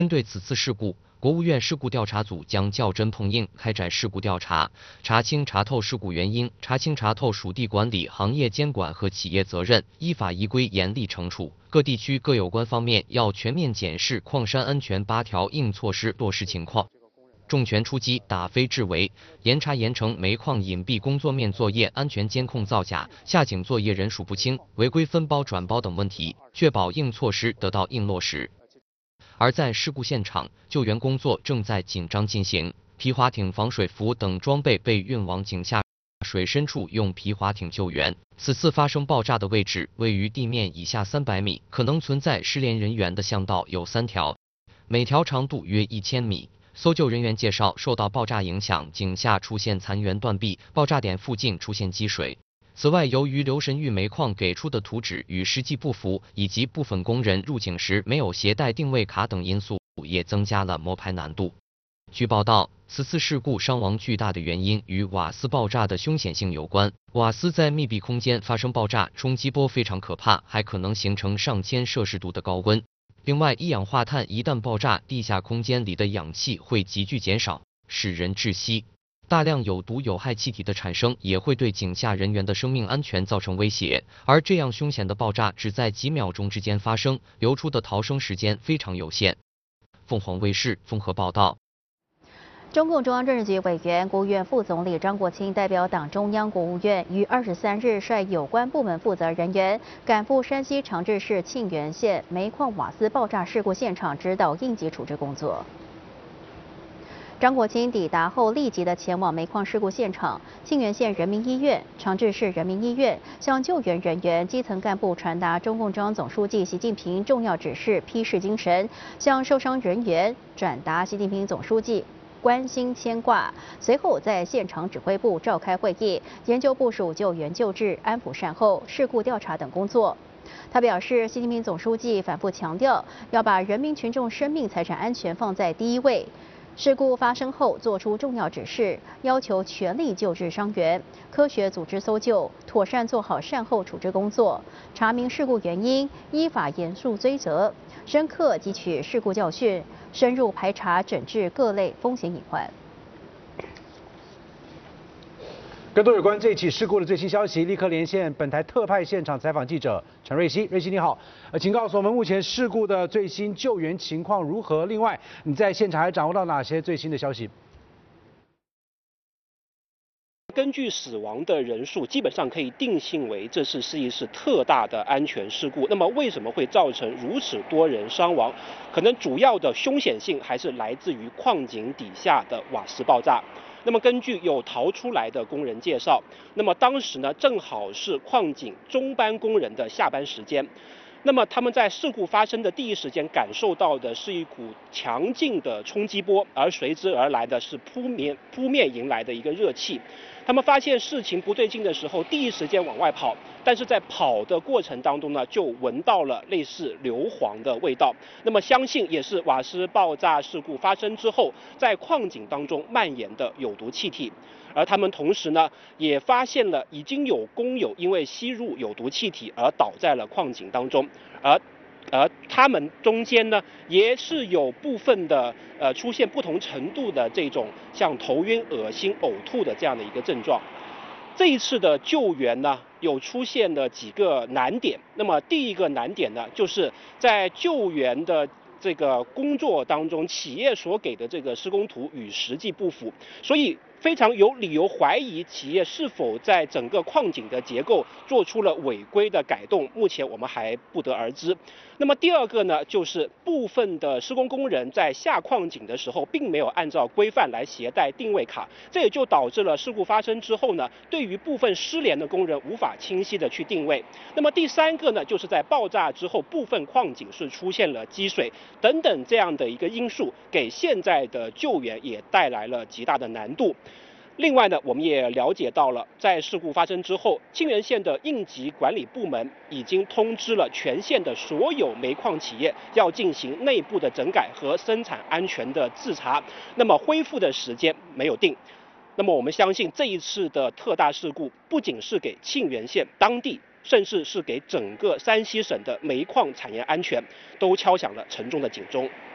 针对此次事故，国务院事故调查组将较真碰硬开展事故调查，查清查透事故原因，查清查透属地管理、行业监管和企业责任，依法依规严厉惩处。各地区各有关方面要全面检视矿山安全8条硬措施落实情况。重拳出击，打非治为，严查严惩煤矿隐蔽工作面作业安全监控造假、下井作业人数不清、违规分包转包等问题，确保硬措施得到硬落实。而在事故现场，救援工作正在紧张进行，皮划艇、防水服等装备被运往井下水深处，用皮划艇救援。此次发生爆炸的位置位于地面以下300米，可能存在失联人员的巷道有3条，每条长度约1000米。搜救人员介绍，受到爆炸影响，井下出现残垣断壁，爆炸点附近出现积水。此外，由于刘神峪煤矿给出的图纸与实际不符，以及部分工人入井时没有携带定位卡等因素，也增加了摸排难度。据报道，此次事故伤亡巨大的原因与瓦斯爆炸的凶险性有关。瓦斯在密闭空间发生爆炸，冲击波非常可怕，还可能形成上千摄氏度的高温。另外，一氧化碳一旦爆炸，地下空间里的氧气会急剧减少，使人窒息。大量有毒有害气体的产生也会对井下人员的生命安全造成威胁，而这样凶险的爆炸只在几秒钟之间发生，流出的逃生时间非常有限。凤凰卫视综合报道。 中共中央政治局委员、国务院副总理张国清代表党中央、国务院于23日率有关部门负责人员赶赴山西长治市沁源县煤矿瓦斯爆炸事故现场，指导应急处置工作。张国清抵达后，立即的前往煤矿事故现场沁源县人民医院、长治市人民医院，向救援人员、基层干部传达中共中央总书记习近平重要指示、批示精神，向受伤人员转达习近平总书记关心牵挂。随后在现场指挥部召开会议，研究部署救援救治、安抚善后、事故调查等工作。他表示，习近平总书记反复强调，要把人民群众生命财产安全放在第一位。事故发生后，作出重要指示，要求全力救治伤员，科学组织搜救，妥善做好善后处置工作，查明事故原因，依法严肃追责，深刻汲取事故教训，深入排查整治各类风险隐患。 更多有关这起事故的最新消息，立刻连线本台特派现场采访记者陈瑞熙。瑞熙你好，请告诉我们目前事故的最新救援情况如何？另外，你在现场还掌握到哪些最新的消息？ 根据死亡的人数，基本上可以定性为这是一次特大的安全事故。那么为什么会造成如此多人伤亡？可能主要的凶险性还是来自于矿井底下的瓦斯爆炸。那么根据有逃出来的工人介绍，那么当时呢正好是矿井中班工人的下班时间。那么他们在事故发生的第一时间感受到的是一股强劲的冲击波，而随之而来的是扑面迎来的一个热气。他们发现事情不对劲的时候，第一时间往外跑，但是在跑的过程当中呢，就闻到了类似硫磺的味道。那么相信也是瓦斯爆炸事故发生之后，在矿井当中蔓延的有毒气体。而他们同时呢，也发现了已经有工友因为吸入有毒气体而倒在了矿井当中，而他们中间呢，也是有部分的出现不同程度的这种像头晕、恶心、呕吐的这样的一个症状。这一次的救援呢，有出现了几个难点。那么第一个难点呢，就是在救援的这个工作当中，企业所给的这个施工图与实际不符，所以非常有理由怀疑企业是否在整个矿井的结构做出了违规的改动，目前我们还不得而知。那么第二个呢，就是部分的施工工人在下矿井的时候，并没有按照规范来携带定位卡，这也就导致了事故发生之后呢，对于部分失联的工人无法清晰的去定位。那么第三个呢，就是在爆炸之后，部分矿井是出现了积水等等这样的一个因素，给现在的救援也带来了极大的难度。另外呢，我们也了解到了，在事故发生之后，沁源县的应急管理部门已经通知了全县的所有煤矿企业要进行内部的整改和生产安全的自查。那么恢复的时间没有定。那么我们相信这一次的特大事故不仅是给沁源县当地，甚至是给整个山西省的煤矿产业安全都敲响了沉重的警钟。